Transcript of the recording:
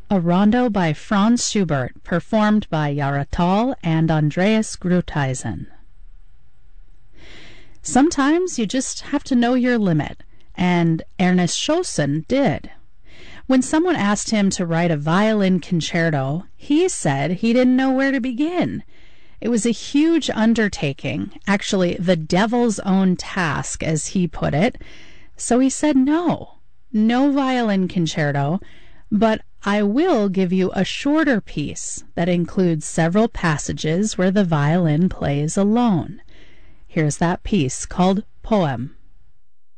A rondo by Franz Schubert, performed by Yara Tall and Andreas Grutheisen. Sometimes you just have to know your limit, and Ernest Schossen did. When someone asked him to write a violin concerto, he said he didn't know where to begin. It was a huge undertaking, actually the devil's own task, as he put it. So he said no violin concerto, but I will give you a shorter piece that includes several passages where the violin plays alone. Here's that piece called Poem.